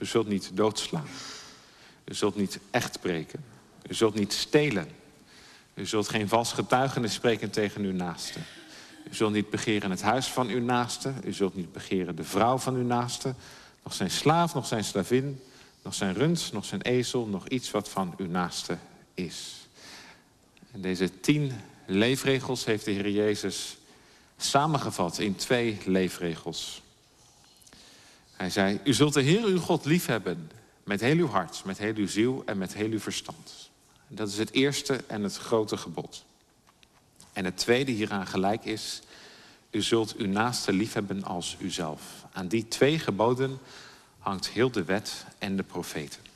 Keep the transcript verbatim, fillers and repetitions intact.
U zult niet doodslaan. U zult niet echt breken. U zult niet stelen. U zult geen vals getuigenis spreken tegen uw naaste. U zult niet begeren het huis van uw naaste. U zult niet begeren de vrouw van uw naaste. Nog zijn slaaf, nog zijn slavin. Nog zijn rund, nog zijn ezel. Nog iets wat van uw naaste is. En deze tien leefregels heeft de Heer Jezus samengevat in twee leefregels. Hij zei, u zult de Heer uw God liefhebben met heel uw hart, met heel uw ziel en met heel uw verstand. Dat is het eerste en het grote gebod. En het tweede hieraan gelijk is, u zult uw naaste liefhebben als uzelf. Aan die twee geboden hangt heel de wet en de profeten.